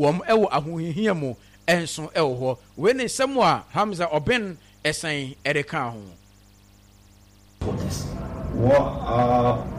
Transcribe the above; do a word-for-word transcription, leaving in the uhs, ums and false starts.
wɔm ɛwɔ ahohihia mu ɛnso ɛwɔ hɔ we ne nsɛm a Hamza Oben ɛsan ɛreka ho. What are